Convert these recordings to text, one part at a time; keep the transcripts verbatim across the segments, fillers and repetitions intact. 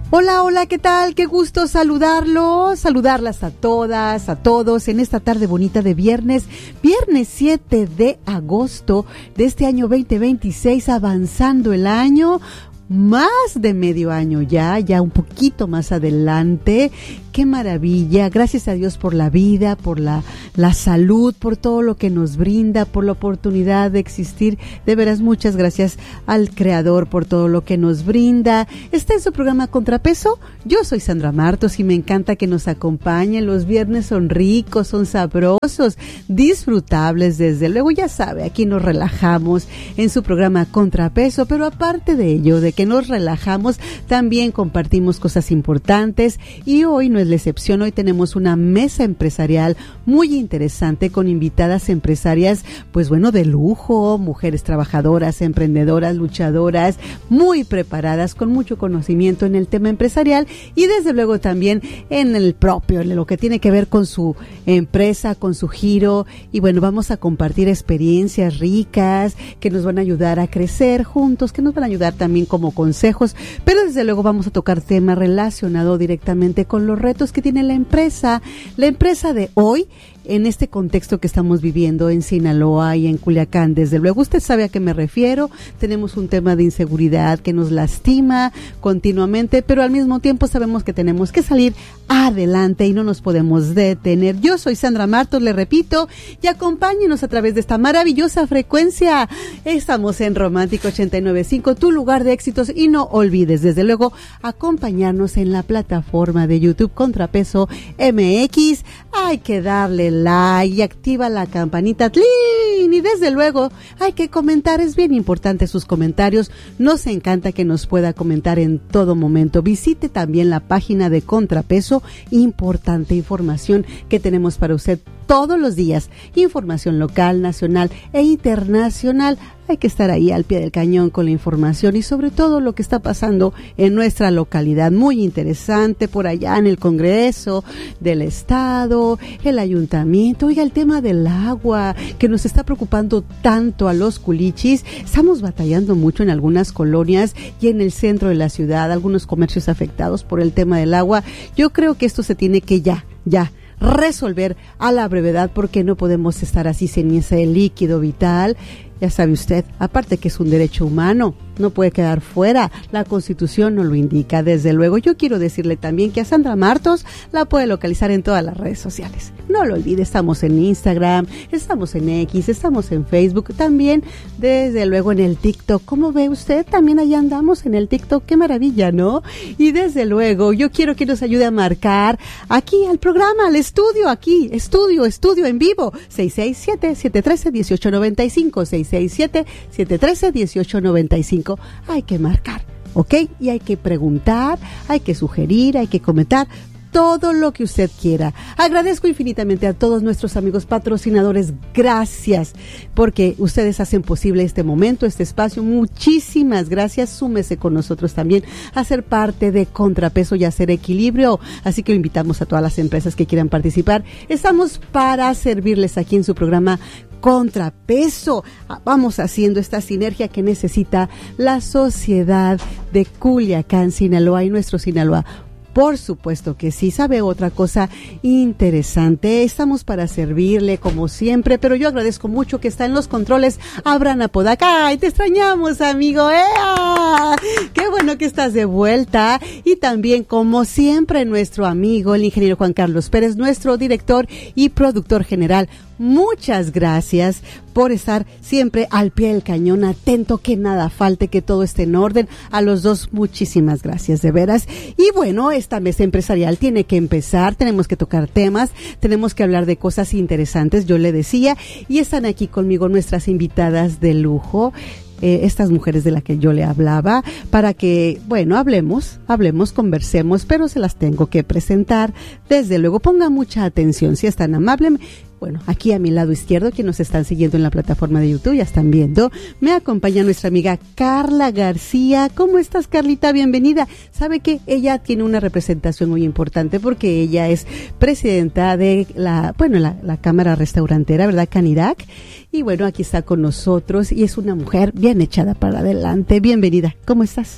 Hola, hola, ¿qué tal? Qué gusto saludarlos, saludarlas a todas, a todos en esta tarde bonita de viernes, viernes siete de agosto de este año veinte veintiséis, avanzando el año, más de medio año ya, ya un poquito más adelante. Qué maravilla, gracias a Dios por la vida, por la, la salud, por todo lo que nos brinda, por la oportunidad de existir. De veras, muchas gracias al Creador por todo lo que nos brinda. Está en su programa Contrapeso. Yo soy Sandra Martos y me encanta que nos acompañen. Los viernes son ricos, son sabrosos, disfrutables, desde luego. Ya sabe, aquí nos relajamos en su programa Contrapeso, pero aparte de ello, de que nos relajamos, también compartimos cosas importantes y hoy no es la excepción. Hoy tenemos una mesa empresarial muy interesante con invitadas empresarias, pues bueno, de lujo, mujeres trabajadoras, emprendedoras, luchadoras, muy preparadas, con mucho conocimiento en el tema empresarial y desde luego también en el propio, en lo que tiene que ver con su empresa, con su giro. Y bueno, vamos a compartir experiencias ricas que nos van a ayudar a crecer juntos, que nos van a ayudar también como consejos, pero desde luego vamos a tocar temas relacionados directamente con los retos que tiene la empresa, la empresa de hoy, en este contexto que estamos viviendo en Sinaloa y en Culiacán. Desde luego, usted sabe a qué me refiero. Tenemos un tema de inseguridad que nos lastima continuamente, pero al mismo tiempo sabemos que tenemos que salir adelante y no nos podemos detener. Yo soy Sandra Martos, le repito, y acompáñenos a través de esta maravillosa frecuencia. Estamos en Romántico ochenta y nueve punto cinco, tu lugar de éxitos, y no olvides, desde luego, acompañarnos en la plataforma de YouTube Contrapeso M X. Hay que darle like y activa la campanita, ¡tlin! Y desde luego hay que comentar, es bien importante sus comentarios. Nos encanta que nos pueda comentar en todo momento. Visite también la página de Contrapeso, importante información que tenemos para usted todos los días, información local, nacional e internacional. Hay que estar ahí al pie del cañón con la información y sobre todo lo que está pasando en nuestra localidad. Muy interesante por allá en el Congreso del Estado, el Ayuntamiento. Oiga, el tema del agua que nos está preocupando tanto a los culichis. Estamos batallando mucho en algunas colonias y en el centro de la ciudad, algunos comercios afectados por el tema del agua. Yo creo que esto se tiene que ya, ya resolver a la brevedad, porque no podemos estar así sin ese líquido vital. Ya sabe usted, aparte que es un derecho humano, no puede quedar fuera, la Constitución nos lo indica. Desde luego, yo quiero decirle también que a Sandra Martos la puede localizar en todas las redes sociales. No lo olvide, estamos en Instagram, estamos en X, estamos en Facebook, también desde luego en el TikTok. ¿Cómo ve usted? También allá andamos en el TikTok, qué maravilla, ¿no? Y desde luego, yo quiero que nos ayude a marcar aquí al programa, al estudio, aquí, estudio, estudio en vivo, seis seis siete, siete uno tres, uno ocho nueve cinco, seis seis siete, siete uno tres, uno ocho nueve cinco. Hay que marcar, ¿ok? Y hay que preguntar, hay que sugerir, hay que comentar todo lo que usted quiera. Agradezco infinitamente a todos nuestros amigos patrocinadores. Gracias, porque ustedes hacen posible este momento, este espacio. Muchísimas gracias. Súmese con nosotros también a ser parte de Contrapeso y hacer equilibrio. Así que invitamos a todas las empresas que quieran participar. Estamos para servirles aquí en su programa Contrapeso. Vamos haciendo esta sinergia que necesita la sociedad de Culiacán, Sinaloa y nuestro Sinaloa. Por supuesto que sí. ¿Sabe otra cosa interesante? Estamos para servirle como siempre, pero yo agradezco mucho que está en los controles Abraham Apodaca. ¡Ay, te extrañamos, amigo! ¡Ea! ¡Qué bueno que estás de vuelta! Y también, como siempre, nuestro amigo, el ingeniero Juan Carlos Pérez, nuestro director y productor general. Muchas gracias por estar siempre al pie del cañón, atento, que nada falte, que todo esté en orden. A los dos, muchísimas gracias, de veras. Y bueno, esta mesa empresarial tiene que empezar, tenemos que tocar temas, tenemos que hablar de cosas interesantes, yo le decía, y están aquí conmigo nuestras invitadas de lujo. Eh, estas mujeres de las que yo le hablaba, para que, bueno, hablemos, hablemos, conversemos, pero se las tengo que presentar. Desde luego, ponga mucha atención, si es tan amable. Bueno, aquí a mi lado izquierdo, quienes nos están siguiendo en la plataforma de YouTube, ya están viendo, me acompaña nuestra amiga Carla García. ¿Cómo estás, Carlita? Bienvenida. Sabe que ella tiene una representación muy importante porque ella es presidenta de la, bueno, la, la Cámara Restaurantera, ¿verdad, Canidac? Y bueno, aquí está con nosotros y es una mujer bien echada para adelante. Bienvenida. ¿Cómo estás?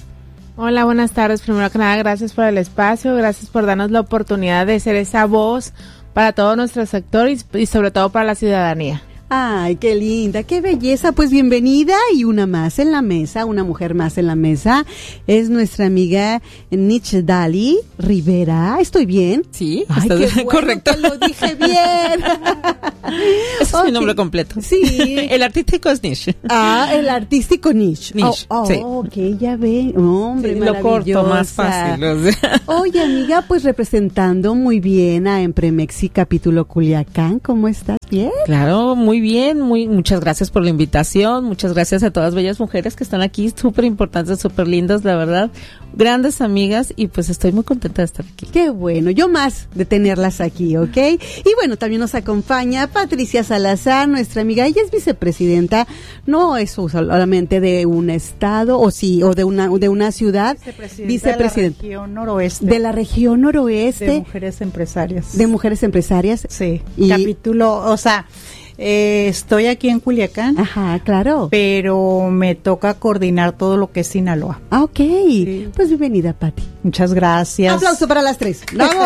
Hola, buenas tardes. Primero que nada, gracias por el espacio, gracias por darnos la oportunidad de ser esa voz para todo nuestro sector y, y sobre todo para la ciudadanía. Ay, qué linda, qué belleza. Pues bienvenida y una más en la mesa, una mujer más en la mesa. Es nuestra amiga Nichdali Rivera. ¿Estoy bien? Sí, Ay, está qué bueno correcto. que lo dije bien. Ese Okay. es mi nombre completo. Sí. El artístico es Nish. Ah, el artístico Nish. Nish, Oh, oh, sí. ok, ya ve. Hombre, Sí, lo corto más maravillosa. fácil. O sea. Oye, amiga, pues representando muy bien a Empremexi Capítulo Culiacán. ¿Cómo estás? ¿Bien? Claro, muy bien, muy muchas gracias por la invitación, muchas gracias a todas bellas mujeres que están aquí, súper importantes, súper lindas, la verdad, grandes amigas y pues estoy muy contenta de estar aquí. Qué bueno, yo más de tenerlas aquí, ¿ok? Y bueno, también nos acompaña Patricia Salazar, nuestra amiga, ella es vicepresidenta, no es solamente de un estado, o sí, o de una de una ciudad, vicepresidenta de la región noroeste. De la región noroeste. De mujeres empresarias. De mujeres empresarias. Sí, y capítulo, o sea, eh, estoy aquí en Culiacán. Ajá, claro. Pero me toca coordinar todo lo que es Sinaloa. Ah, ok. Sí. Pues bienvenida, Pati. Muchas gracias. Aplauso para las tres.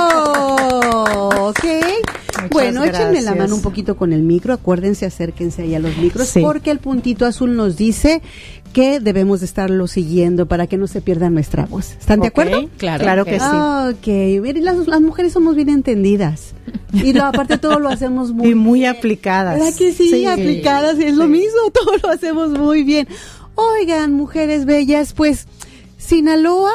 ¡Bravo! Ok. Muchas bueno, gracias. échenme la mano un poquito con el micro. Acuérdense, acérquense ahí a los micros, sí. porque el puntito azul nos dice que debemos de estarlo siguiendo para que no se pierda nuestra voz. ¿Están de okay, acuerdo? Claro, claro que sí. Ok, miren, las, las mujeres somos bien entendidas. Y lo, aparte todo lo hacemos muy Y muy bien. aplicadas. ¿Verdad que sí? sí aplicadas, es sí. lo mismo, todo lo hacemos muy bien. Oigan, mujeres bellas, pues Sinaloa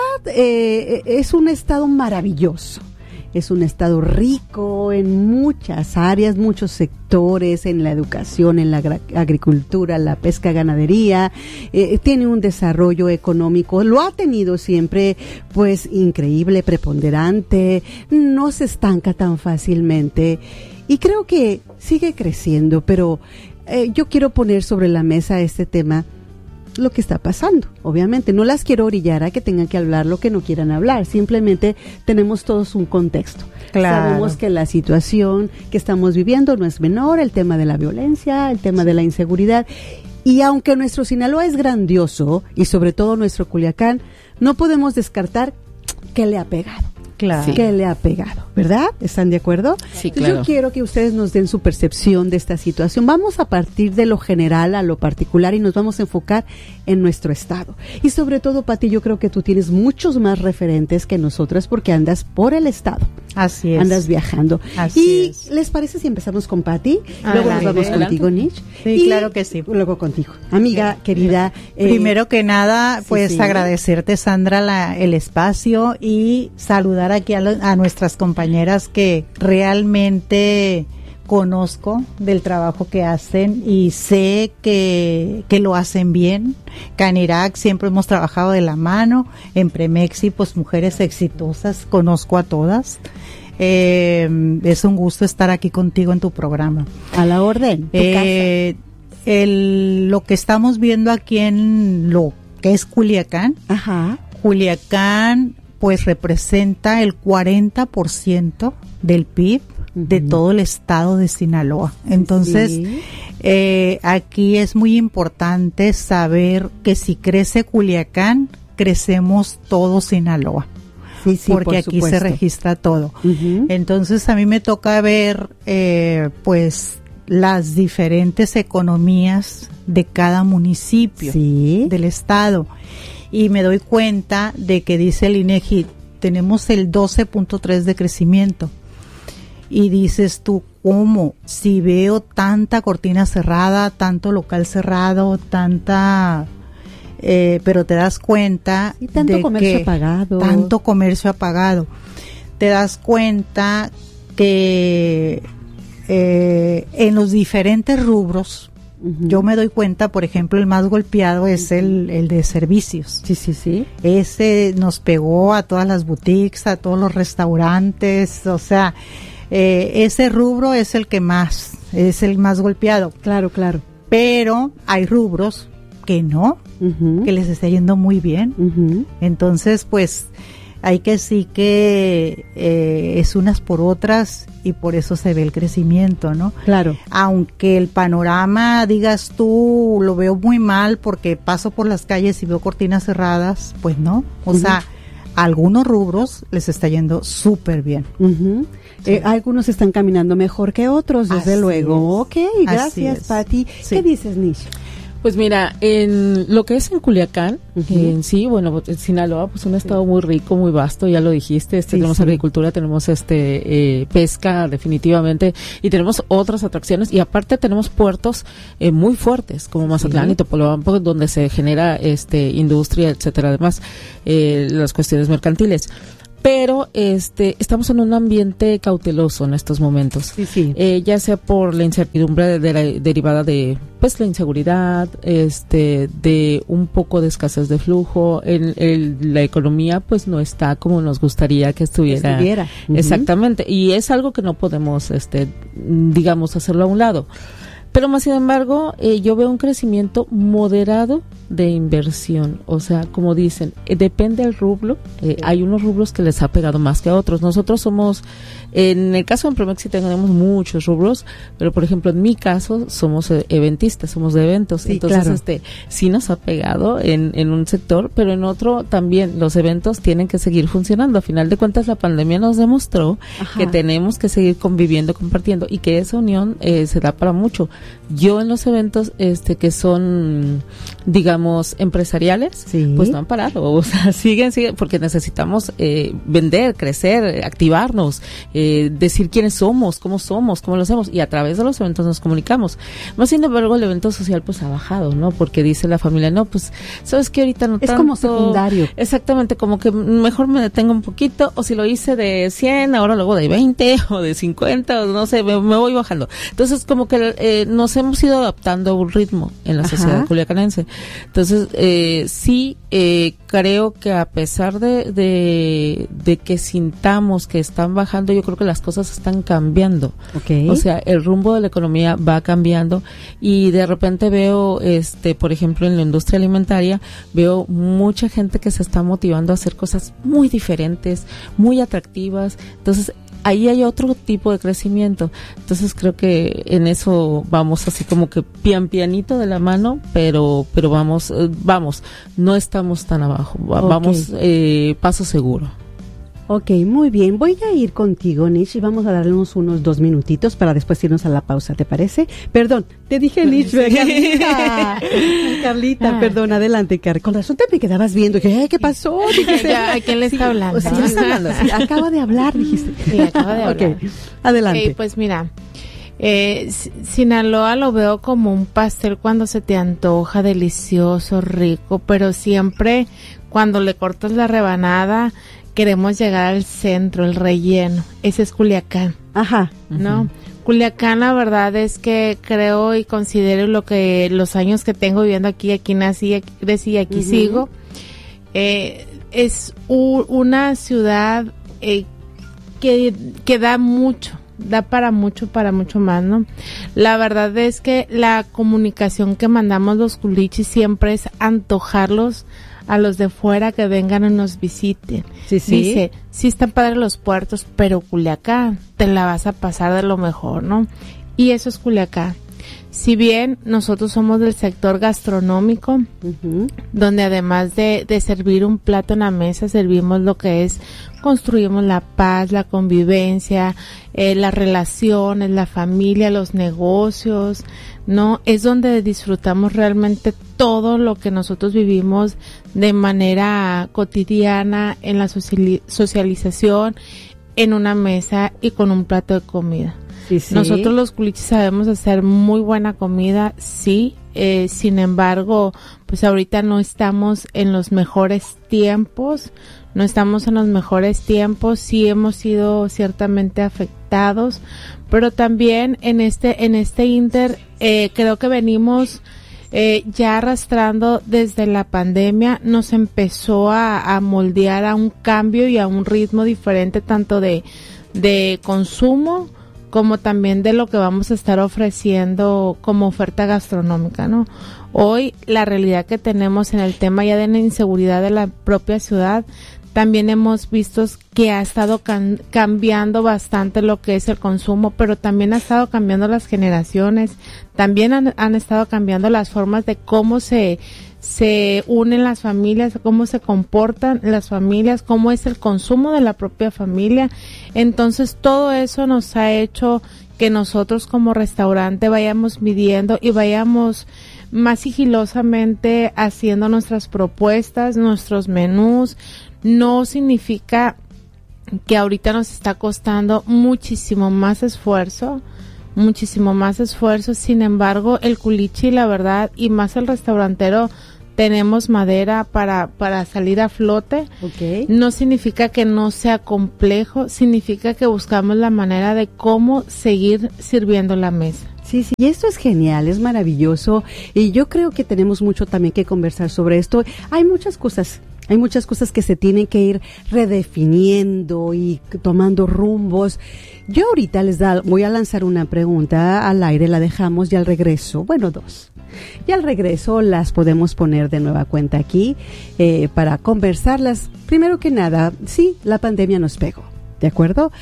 eh, es un estado maravilloso. Es un estado rico en muchas áreas, muchos sectores, en la educación, en la agricultura, la pesca, ganadería, eh, tiene un desarrollo económico, lo ha tenido siempre, pues, increíble, preponderante, no se estanca tan fácilmente y creo que sigue creciendo, pero eh, yo quiero poner sobre la mesa este tema, lo que está pasando, obviamente, no las quiero orillar a que tengan que hablar lo que no quieran hablar, simplemente tenemos todos un contexto, claro. Sabemos que la situación que estamos viviendo no es menor, el tema de la violencia, el tema de la inseguridad, y aunque nuestro Sinaloa es grandioso, y sobre todo nuestro Culiacán, no podemos descartar que le ha pegado. Claro. Que le ha pegado, ¿verdad? ¿Están de acuerdo? Sí, claro. Yo quiero que ustedes nos den su percepción de esta situación. Vamos a partir de lo general a lo particular y nos vamos a enfocar en nuestro estado. Y sobre todo, Pati, yo creo que tú tienes muchos más referentes que nosotras porque andas por el estado. Así es. Andas viajando. Así y es. ¿les parece si empezamos con Pati? Adelante, Luego nos vamos adelante. contigo, Nich. Sí, y claro que sí. Luego contigo. Amiga, querida. Eh, Primero que nada, sí, pues sí. agradecerte, Sandra, la, el espacio y saludar aquí a, lo, a nuestras compañeras que realmente conozco del trabajo que hacen y sé que, que lo hacen bien. Canirac siempre hemos trabajado de la mano, en Premexi, pues mujeres exitosas, conozco a todas. Eh, es un gusto estar aquí contigo en tu programa. A la orden. Tu Eh, el, lo que estamos viendo aquí en lo que es Culiacán, casa. Ajá. Culiacán pues representa el cuarenta por ciento del P I B uh-huh. de todo el estado de Sinaloa. Entonces, sí. eh, aquí es muy importante saber que si crece Culiacán, crecemos todo Sinaloa. Sí, sí, porque por aquí supuesto. se registra todo. Uh-huh. Entonces, a mí me toca ver, eh, pues, las diferentes economías de cada municipio sí. del estado. Y me doy cuenta de que dice el INEGI, tenemos el doce punto tres de crecimiento. Y dices tú, ¿cómo? Si veo tanta cortina cerrada, tanto local cerrado, tanta... Eh, pero te das cuenta y tanto de comercio que apagado. Tanto comercio apagado. Te das cuenta que eh, en los diferentes rubros, uh-huh. yo me doy cuenta, por ejemplo, el más golpeado es el, el de servicios. Sí, sí, sí. Ese nos pegó a todas las boutiques, a todos los restaurantes, o sea, eh, ese rubro es el que más, es el más golpeado. Claro, claro. Pero hay rubros que no, uh-huh. que les está yendo muy bien. Uh-huh. Entonces, pues, hay que sí que eh, es unas por otras y por eso se ve el crecimiento, ¿no? Claro. Aunque el panorama, digas tú, lo veo muy mal porque paso por las calles y veo cortinas cerradas, pues no, o uh-huh. sea, a algunos rubros les está yendo súper bien. Uh-huh. Sí. Eh, algunos están caminando mejor que otros, desde Así luego. Es. Ok, gracias, Pati. Sí. ¿Qué dices, Nish? Pues mira, en lo que es en Culiacán, uh-huh. en sí, bueno, en Sinaloa, pues un estado sí. muy rico, muy vasto, ya lo dijiste, este, sí, tenemos sí. agricultura, tenemos este eh, pesca, definitivamente, y tenemos otras atracciones, y aparte tenemos puertos eh, muy fuertes, como Mazatlán sí. y Topolobampo, donde se genera este industria, etcétera, además, eh, las cuestiones mercantiles. Pero este estamos en un ambiente cauteloso en estos momentos, sí, sí. Eh, ya sea por la incertidumbre de, de la, derivada de pues la inseguridad, este de un poco de escasez de flujo, en el, la economía pues no está como nos gustaría que estuviera, estuviera. Uh-huh. Exactamente, y es algo que no podemos este digamos hacerlo a un lado. Pero más sin embargo, eh, yo veo un crecimiento moderado de inversión. O sea, como dicen, eh, depende del rubro. Eh, sí. Hay unos rubros que les ha pegado más que a otros. Nosotros somos, en el caso de Promexi tenemos muchos rubros, pero por ejemplo, en mi caso, somos eh, eventistas, somos de eventos. Sí, Entonces, claro. este, sí nos ha pegado en, en un sector, pero en otro también los eventos tienen que seguir funcionando. A final de cuentas, la pandemia nos demostró Ajá. que tenemos que seguir conviviendo, compartiendo y que esa unión eh, se da para mucho. Yo en los eventos este que son digamos empresariales sí. pues no han parado, o sea siguen siguen porque necesitamos eh, vender, crecer, activarnos, eh, decir quiénes somos, cómo somos, cómo lo hacemos, y a través de los eventos nos comunicamos. Más sin embargo el evento social pues ha bajado, ¿no? Porque dice la familia, no, pues sabes que ahorita no es tanto, como secundario. Exactamente, como que mejor me detengo un poquito, o si lo hice de cien, ahora luego de veinte o de cincuenta, o no sé, me, me voy bajando. Entonces como que eh, nos hemos ido adaptando a un ritmo en la Ajá. sociedad culiacanense. Entonces, eh, sí, eh, creo que a pesar de, de, de que sintamos que están bajando, yo creo que las cosas están cambiando. Okay. O sea, el rumbo de la economía va cambiando y de repente veo, este, por ejemplo, en la industria alimentaria, veo mucha gente que se está motivando a hacer cosas muy diferentes, muy atractivas. Entonces, ahí hay otro tipo de crecimiento. Entonces creo que en eso vamos así como que pian pianito de la mano, pero pero vamos, eh, vamos, no estamos tan abajo, okay. vamos eh, paso seguro. Ok, muy bien. Voy a ir contigo, Nish, y vamos a darnos unos dos minutitos para después irnos a la pausa, ¿te parece? Perdón, te dije Nish, Carlita. Carlita, ah. perdón, adelante, Car. Con razón te me quedabas viendo. ¿Qué, ¿Qué pasó? Dijiste, ya, ¿a quién le está sí, hablando? O sea, ¿quién está hablando? Sí, acaba de hablar, dijiste. Sí, acaba de hablar. Ok, adelante. Okay, pues mira, eh, Sinaloa lo veo como un pastel cuando se te antoja, delicioso, rico, pero siempre cuando le cortas la rebanada queremos llegar al centro, el relleno. Ese es Culiacán. Ajá. ¿No? Uh-huh. Culiacán, la verdad es que creo y considero lo que los años que tengo viviendo aquí, aquí nací, aquí crecí, aquí uh-huh. sigo. Eh, es u- una ciudad eh, que, que da mucho, da para mucho, para mucho más, ¿no? La verdad es que la comunicación que mandamos los culichis siempre es antojarlos a los de fuera que vengan y nos visiten. Sí, sí. Dice, sí están padres los puertos, pero Culiacán te la vas a pasar de lo mejor, ¿no? Y eso es Culiacán. Si bien nosotros somos del sector gastronómico, uh-huh. donde además de, de servir un plato en la mesa, servimos lo que es, construimos la paz, la convivencia, eh, las relaciones, la familia, los negocios, ¿no? Es donde disfrutamos realmente todo lo que nosotros vivimos de manera cotidiana en la sociali- socialización, en una mesa y con un plato de comida. Sí, sí. Nosotros los culichis sabemos hacer muy buena comida, sí, eh, sin embargo, pues ahorita no estamos en los mejores tiempos, no estamos en los mejores tiempos, sí hemos sido ciertamente afectados, pero también en este, en este inter, eh, creo que venimos eh, ya arrastrando desde la pandemia, nos empezó a, a moldear a un cambio y a un ritmo diferente tanto de, de consumo, como también de lo que vamos a estar ofreciendo como oferta gastronómica, ¿no? Hoy la realidad que tenemos en el tema ya de la inseguridad de la propia ciudad, también hemos visto que ha estado can- cambiando bastante lo que es el consumo, pero también ha estado cambiando las generaciones, también han, han estado cambiando las formas de cómo se, se unen las familias, cómo se comportan las familias, cómo es el consumo de la propia familia. Entonces todo eso nos ha hecho que nosotros como restaurante vayamos midiendo y vayamos más sigilosamente haciendo nuestras propuestas, nuestros menús. No significa que ahorita nos está costando muchísimo más esfuerzo, muchísimo más esfuerzo. Sin embargo, el culichi, la verdad, y más el restaurantero, tenemos madera para, para salir a flote. Okay. No significa que no sea complejo, significa que buscamos la manera de cómo seguir sirviendo la mesa. Sí, sí, y esto es genial, es maravilloso, y yo creo que tenemos mucho también que conversar sobre esto. Hay muchas cosas, hay muchas cosas que se tienen que ir redefiniendo y tomando rumbos. Yo ahorita les da, voy a lanzar una pregunta al aire, la dejamos y al regreso, bueno, dos. Y al regreso las podemos poner de nueva cuenta aquí eh, para conversarlas. Primero que nada, sí, la pandemia nos pegó, ¿de acuerdo?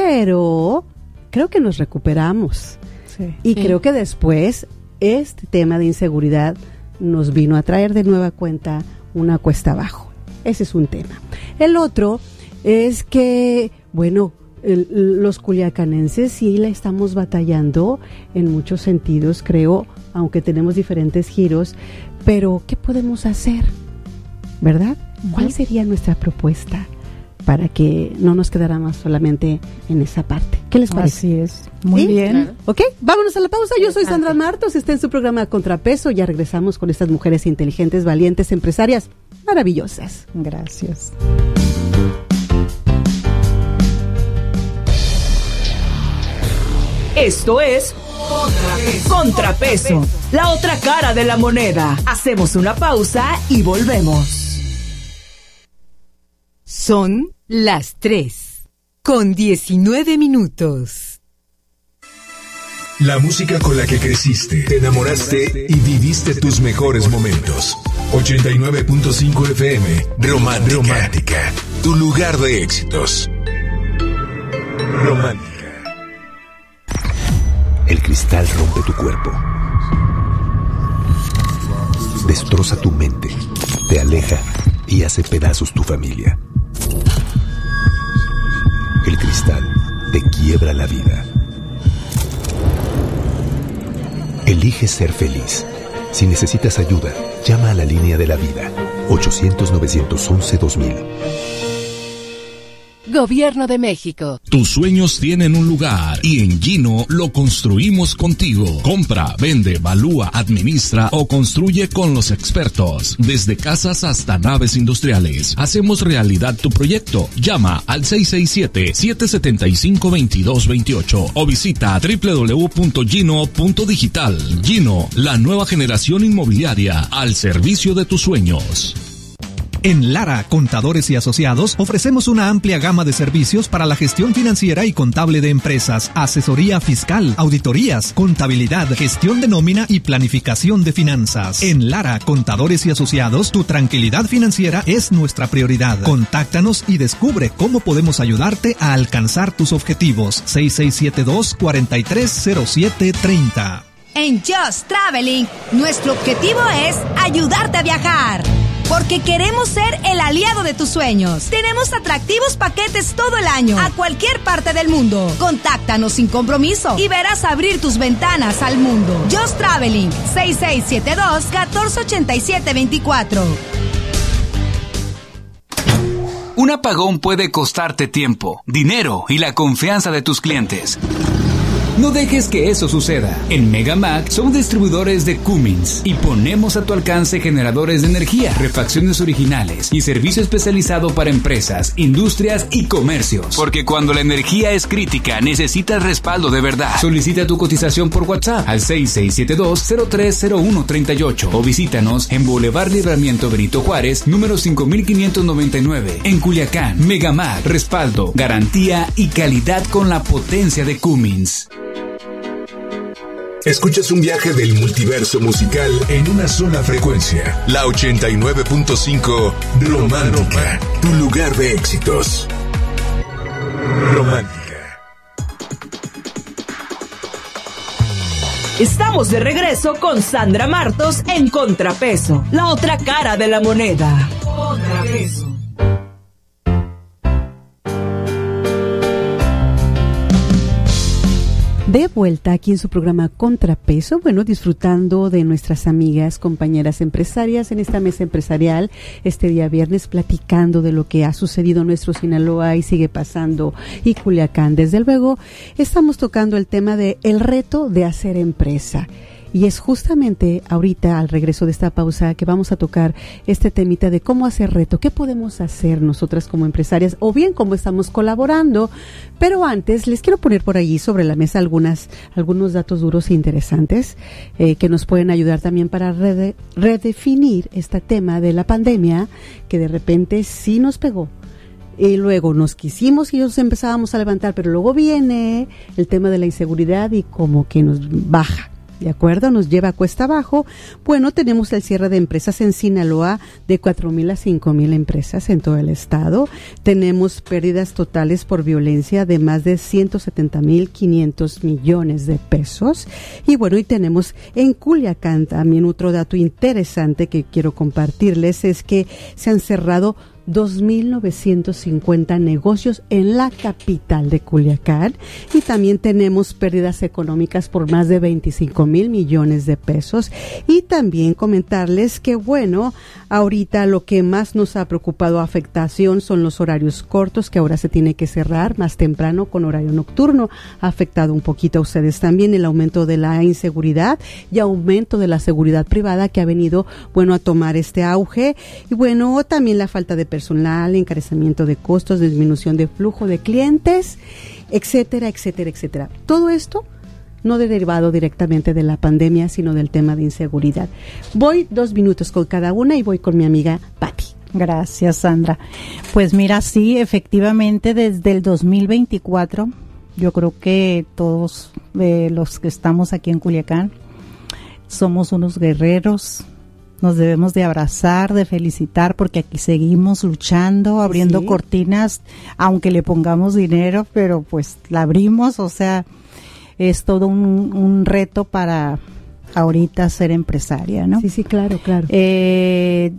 Pero creo que nos recuperamos. Sí. Y Sí. creo que después este tema de inseguridad nos vino a traer de nueva cuenta una cuesta abajo. Ese es un tema. El otro es que, bueno, el, los culiacanenses sí la estamos batallando en muchos sentidos, creo, aunque tenemos diferentes giros, pero ¿qué podemos hacer? ¿Verdad? ¿Cuál sería nuestra propuesta para que no nos quedáramos solamente en esa parte? ¿Qué les parece? Así es. Muy ¿Sí? bien. Claro. Ok, vámonos a la pausa. Yo soy Sandra Martos, está en su programa Contrapeso. Ya regresamos con estas mujeres inteligentes, valientes, empresarias maravillosas. Gracias. Esto es Contrapeso, la otra cara de la moneda. Hacemos una pausa y volvemos. Son las tres, con diecinueve minutos. La música con la que creciste, te enamoraste y viviste tus mejores momentos. ochenta y nueve punto cinco F M, Romántica. Romántica, tu lugar de éxitos. Romántica. El cristal rompe tu cuerpo, destroza tu mente, te aleja y hace pedazos tu familia. El cristal te quiebra la vida. Elige ser feliz. Si necesitas ayuda, llama a la línea de la vida, ochocientos, novecientos once, dos mil. Gobierno de México. Tus sueños tienen un lugar y en Gino lo construimos contigo. Compra, vende, evalúa, administra o construye con los expertos. Desde casas hasta naves industriales. Hacemos realidad tu proyecto. Llama al seis seis siete, siete siete cinco, dos dos dos ocho o visita doble u doble u doble u punto gino punto digital. Gino, la nueva generación inmobiliaria al servicio de tus sueños. En Lara, Contadores y Asociados, ofrecemos una amplia gama de servicios para la gestión financiera y contable de empresas, asesoría fiscal, auditorías, contabilidad, gestión de nómina y planificación de finanzas. En Lara, Contadores y Asociados, tu tranquilidad financiera es nuestra prioridad. Contáctanos y descubre cómo podemos ayudarte a alcanzar tus objetivos. seis seis siete dos, cuatro tres cero siete tres cero. En Just Traveling, nuestro objetivo es ayudarte a viajar. Porque queremos ser el aliado de tus sueños. Tenemos atractivos paquetes todo el año, a cualquier parte del mundo. Contáctanos sin compromiso y verás abrir tus ventanas al mundo. Just Traveling, seis seis siete dos, uno cuatro ocho siete dos cuatro. Un apagón puede costarte tiempo, dinero y la confianza de tus clientes. No dejes que eso suceda. En Megamac somos distribuidores de Cummins y ponemos a tu alcance generadores de energía, refacciones originales y servicio especializado para empresas, industrias y comercios. Porque cuando la energía es crítica, necesitas respaldo de verdad. Solicita tu cotización por WhatsApp al seis seis siete dos, cero tres cero uno tres ocho o visítanos en Boulevard Libramiento Benito Juárez, número cinco mil quinientos noventa y nueve. En Culiacán, Megamac, respaldo, garantía y calidad con la potencia de Cummins. Escuchas un viaje del multiverso musical en una sola frecuencia. La ochenta y nueve punto cinco Romántica, tu lugar de éxitos. Romántica. Estamos de regreso con Sandra Martos en Contrapeso, la otra cara de la moneda. Contrapeso. De vuelta aquí en su programa Contrapeso, bueno, disfrutando de nuestras amigas, compañeras empresarias en esta mesa empresarial, este día viernes, platicando de lo que ha sucedido en nuestro Sinaloa y sigue pasando, y Culiacán. Desde luego, estamos tocando el tema de el reto de hacer empresa. Y es justamente ahorita, al regreso de esta pausa, que vamos a tocar este temita de cómo hacer reto, qué podemos hacer nosotras como empresarias, o bien cómo estamos colaborando. Pero antes, les quiero poner por allí sobre la mesa algunas, algunos datos duros e interesantes eh, que nos pueden ayudar también para rede, redefinir este tema de la pandemia, que de repente sí nos pegó. Y luego nos quisimos y nos empezábamos a levantar, pero luego viene el tema de la inseguridad y como que nos baja. ¿De acuerdo? Nos lleva a cuesta abajo. Bueno, tenemos el cierre de empresas en Sinaloa de cuatro mil a cinco mil empresas en todo el estado. Tenemos pérdidas totales por violencia de más de ciento setenta mil quinientos millones de pesos. Y bueno, y tenemos en Culiacán también otro dato interesante que quiero compartirles, es que se han cerrado dos mil novecientos cincuenta negocios en la capital de Culiacán, y también tenemos pérdidas económicas por más de veinticinco mil millones de pesos. Y también comentarles que, bueno, ahorita lo que más nos ha preocupado afectación son los horarios cortos, que ahora se tiene que cerrar más temprano con horario nocturno. Ha afectado un poquito a ustedes también el aumento de la inseguridad y aumento de la seguridad privada, que ha venido, bueno, a tomar este auge. Y bueno, también la falta de personal, encarecimiento de costos, disminución de flujo de clientes, etcétera, etcétera, etcétera. Todo esto no derivado directamente de la pandemia, sino del tema de inseguridad. Voy dos minutos con cada una y voy con mi amiga Patti. Gracias, Sandra. Pues mira, sí, efectivamente, desde el dos mil veinticuatro, yo creo que todos eh, los que estamos aquí en Culiacán somos unos guerreros. Nos debemos de abrazar, de felicitar, porque aquí seguimos luchando, abriendo sí. cortinas, aunque le pongamos dinero, pero pues la abrimos. O sea, es todo un, un reto para ahorita ser empresaria, ¿no? Sí, sí, claro, claro. Eh,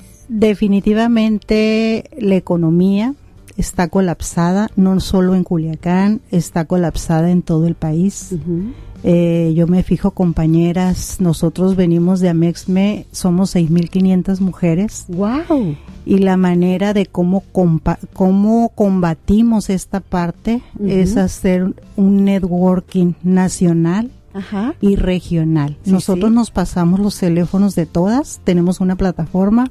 definitivamente la economía está colapsada, no solo en Culiacán, está colapsada en todo el país. Uh-huh. Eh, yo me fijo, compañeras, nosotros venimos de Amexme, somos seis mil quinientas mujeres. ¡Wow! Y la manera de cómo, compa- cómo combatimos esta parte uh-huh. es hacer un networking nacional Ajá. y regional. Sí, nosotros sí. nos pasamos los teléfonos de todas, tenemos una plataforma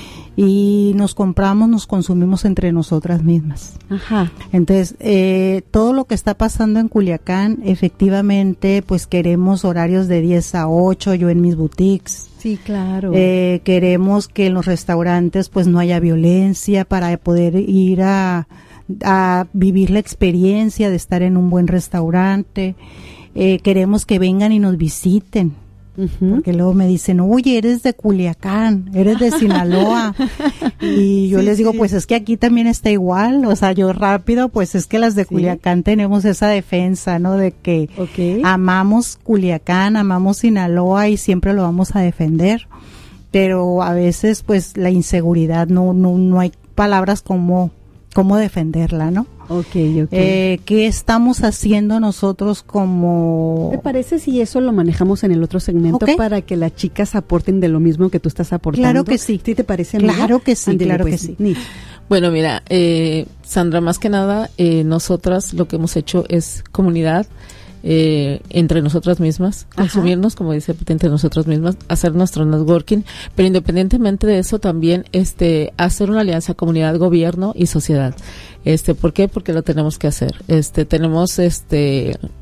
y nos compramos, nos consumimos entre nosotras mismas. Ajá. Entonces, eh, todo lo que está pasando en Culiacán, efectivamente, pues queremos horarios de diez a ocho, yo en mis boutiques. Sí, claro. Eh, queremos que en los restaurantes pues no haya violencia para poder ir a, a vivir la experiencia de estar en un buen restaurante. Eh, queremos que vengan y nos visiten. Uh-huh. Porque luego me dicen, oye, eres de Culiacán, eres de Sinaloa. Y yo sí, les digo, sí. pues es que aquí también está igual. O sea, yo rápido, pues es que las de sí. Culiacán tenemos esa defensa, ¿no? De que okay. amamos Culiacán, amamos Sinaloa y siempre lo vamos a defender. Pero a veces, pues la inseguridad, no, no, no hay palabras como, como defenderla, ¿no? Okay, okay. Eh, ¿Qué estamos haciendo nosotros como...? ¿Te parece si eso lo manejamos en el otro segmento okay. para que las chicas aporten de lo mismo que tú estás aportando? Claro que sí. ¿Sí te parece, amiga? Claro que sí, Andele, claro pues, que sí. Ni. Bueno, mira, eh, Sandra, más que nada, eh, nosotras lo que hemos hecho es comunidad, eh, entre nosotras mismas, Ajá. consumirnos, como dice, entre nosotras mismas, hacer nuestro networking, pero independientemente de eso también, este, hacer una alianza comunidad, gobierno y sociedad. Este, ¿por qué? Porque lo tenemos que hacer. Este, tenemos, este,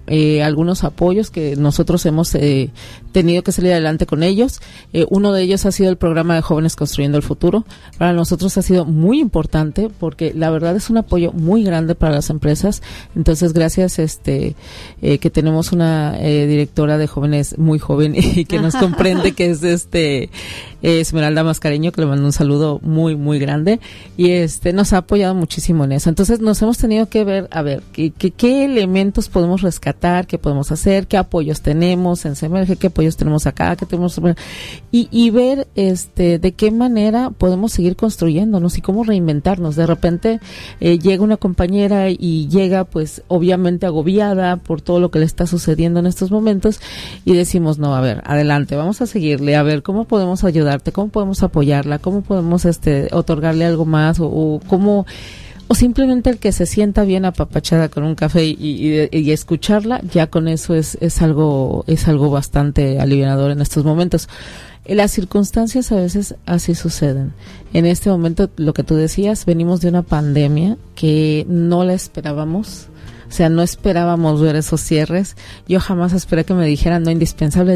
eh, algunos apoyos que nosotros hemos eh, tenido que salir adelante con ellos. Eh, uno de ellos ha sido el programa de Jóvenes Construyendo el Futuro. Para nosotros ha sido muy importante porque la verdad es un apoyo muy grande para las empresas. Entonces, gracias este eh, que tenemos una eh, directora de jóvenes muy joven y que nos comprende, que es este eh, Esmeralda Mascareño, que le mando un saludo muy, muy grande, y este nos ha apoyado muchísimo en eso. Entonces, nos hemos tenido que ver, a ver, qué, qué, qué elementos podemos rescatar, qué podemos hacer, qué apoyos tenemos en Semerge, qué apoyos tenemos acá, qué tenemos, y, y ver este de qué manera podemos seguir construyéndonos y cómo reinventarnos. De repente eh, llega una compañera y llega pues obviamente agobiada por todo lo que le está sucediendo en estos momentos y decimos, no, a ver, adelante, vamos a seguirle, a ver cómo podemos ayudarte, cómo podemos apoyarla, cómo podemos este otorgarle algo más, o, o cómo, o simplemente el que se sienta bien apapachada con un café y, y, y escucharla, ya con eso es, es algo, es algo bastante alivianador en estos momentos. Las circunstancias a veces así suceden. En este momento, lo que tú decías, venimos de una pandemia que no la esperábamos. O sea, no esperábamos ver esos cierres. Yo jamás esperé que me dijeran no indispensable.